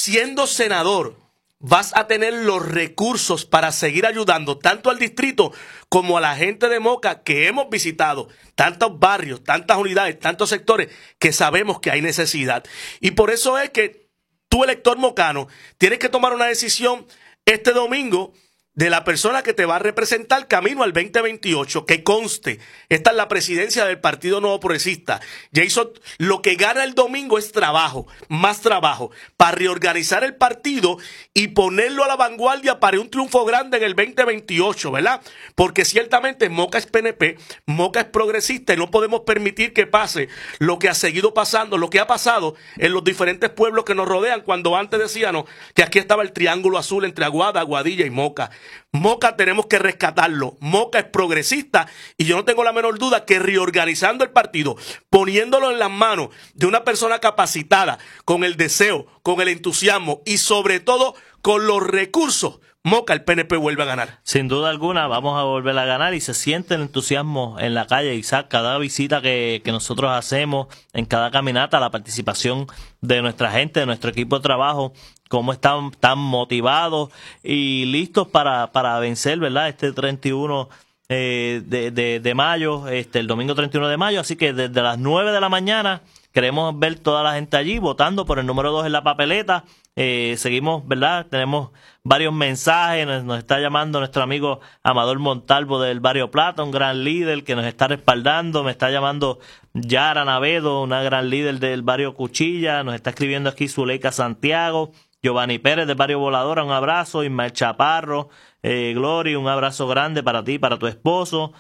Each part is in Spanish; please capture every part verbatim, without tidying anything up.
siendo senador vas a tener los recursos para seguir ayudando tanto al distrito como a la gente de Moca que hemos visitado, tantos barrios, tantas unidades, tantos sectores que sabemos que hay necesidad. Y por eso es que tú, elector mocano, tienes que tomar una decisión este domingo de la persona que te va a representar camino al veinte veintiocho, que conste, esta es la presidencia del Partido Nuevo Progresista. Jason, lo que gana el domingo es trabajo, más trabajo, para reorganizar el partido y ponerlo a la vanguardia para un triunfo grande en el veinte veintiocho, ¿verdad? Porque ciertamente Moca es P N P, Moca es progresista y no podemos permitir que pase lo que ha seguido pasando, lo que ha pasado en los diferentes pueblos que nos rodean, cuando antes decíamos que aquí estaba el triángulo azul entre Aguada, Aguadilla y Moca. Moca tenemos que rescatarlo. Moca es progresista y yo no tengo la menor duda que reorganizando el partido, poniéndolo en las manos de una persona capacitada, con el deseo, con el entusiasmo y sobre todo con los recursos, Moca, el P N P vuelve a ganar. Sin duda alguna vamos a volver a ganar y se siente el entusiasmo en la calle, Isaac. Cada visita que, que nosotros hacemos, en cada caminata, la participación de nuestra gente, de nuestro equipo de trabajo, cómo están tan motivados y listos para, para vencer, ¿verdad? Este treinta y uno eh, de, de, de mayo, este el domingo treinta y uno de mayo. Así que desde las nueve de la mañana queremos ver toda la gente allí votando por el número dos en la papeleta. Eh, seguimos, ¿verdad? Tenemos varios mensajes. Nos, nos está llamando nuestro amigo Amador Montalvo del Barrio Plata, un gran líder que nos está respaldando. Me está llamando Yara Navedo, una gran líder del Barrio Cuchilla. Nos está escribiendo aquí Zuleika Santiago. Giovanni Pérez del Barrio Voladora, un abrazo. Ismael Chaparro, eh, Glory, un abrazo grande para ti, para tu esposo.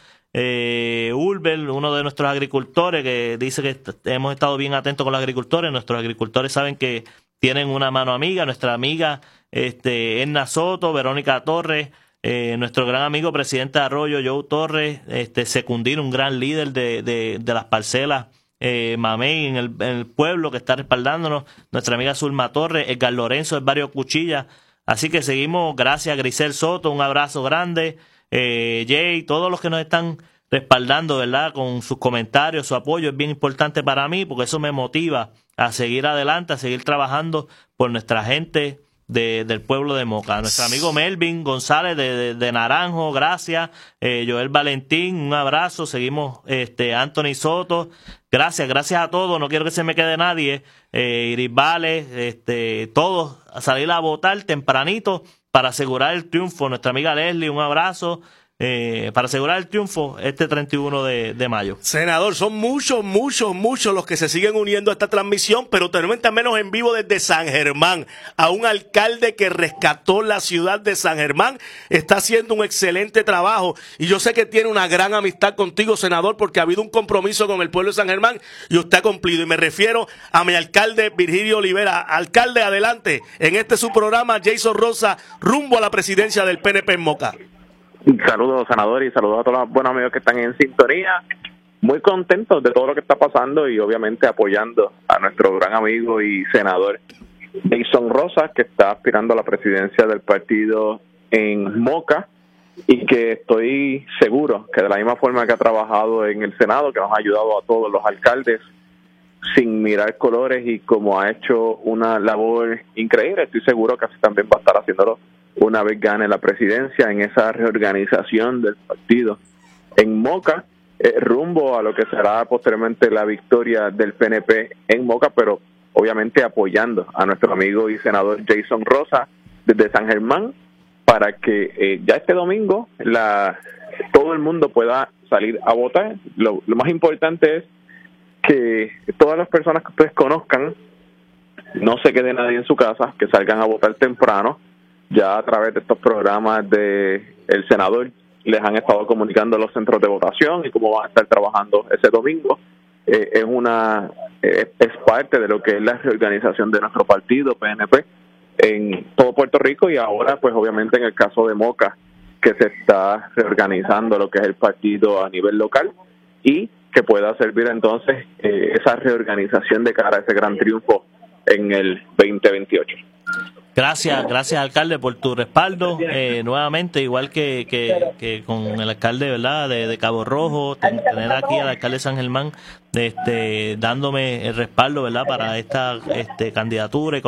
Eh, Ulbel, uno de nuestros agricultores, que dice que hemos estado bien atentos con los agricultores. Nuestros agricultores saben que tienen una mano amiga. Nuestra amiga este, Edna Soto, Verónica Torres, eh, nuestro gran amigo presidente de Arroyo, Joe Torres, este, Secundino, un gran líder de, de, de las parcelas eh, Mamey en el, en el pueblo, que está respaldándonos. Nuestra amiga Zulma Torres, Edgar Lorenzo del Barrio Cuchilla. Así que seguimos. Gracias, Grisel Soto, un abrazo grande. Eh, Jay, todos los que nos están respaldando, ¿verdad? Con sus comentarios, su apoyo es bien importante para mí, porque eso me motiva a seguir adelante, a seguir trabajando por nuestra gente de, del pueblo de Moca. Nuestro amigo Melvin González de, de, de Naranjo, gracias. Eh, Joel Valentín, un abrazo. Seguimos, este, Anthony Soto, gracias, gracias a todos. No quiero que se me quede nadie. Eh, Iris Vales, este, todos a salir a votar tempranito para asegurar el triunfo. Nuestra amiga Leslie, un abrazo. Eh, para asegurar el triunfo este treinta y uno de, de mayo. Senador, son muchos, muchos, muchos los que se siguen uniendo a esta transmisión, pero tenemos también en vivo desde San Germán a un alcalde que rescató la ciudad de San Germán. Está haciendo un excelente trabajo y yo sé que tiene una gran amistad contigo, senador, porque ha habido un compromiso con el pueblo de San Germán y usted ha cumplido. Y me refiero a mi alcalde Virgilio Olivera. Alcalde, adelante, en este su programa, Jason Rosa, rumbo a la presidencia del P N P en Moca. Saludos, senador, y saludos a todos los buenos amigos que están en sintonía. Muy contentos de todo lo que está pasando y obviamente apoyando a nuestro gran amigo y senador Jason Rosa, que está aspirando a la presidencia del partido en Moca, y que estoy seguro que de la misma forma que ha trabajado en el Senado, que nos ha ayudado a todos los alcaldes sin mirar colores y como ha hecho una labor increíble, estoy seguro que así también va a estar haciéndolo una vez gane la presidencia en esa reorganización del partido en Moca, eh, rumbo a lo que será posteriormente la victoria del P N P en Moca, pero obviamente apoyando a nuestro amigo y senador Jason Rosa desde San Germán, para que eh, ya este domingo la todo el mundo pueda salir a votar. Lo, lo más importante es que todas las personas que ustedes conozcan, no se quede nadie en su casa, que salgan a votar temprano. Ya a través de estos programas de el senador les han estado comunicando los centros de votación y cómo van a estar trabajando ese domingo. Eh, es una eh, es parte de lo que es la reorganización de nuestro partido P N P en todo Puerto Rico, y ahora pues obviamente en el caso de Moca, que se está reorganizando lo que es el partido a nivel local y que pueda servir entonces eh, esa reorganización de cara a ese gran triunfo en el veinte veintiocho. Gracias, gracias alcalde por tu respaldo, eh, nuevamente, igual que, que, que con el alcalde, ¿verdad?, de, de Cabo Rojo, ten, tener aquí al alcalde de San Germán este, dándome el respaldo, ¿verdad?, para esta este, candidatura y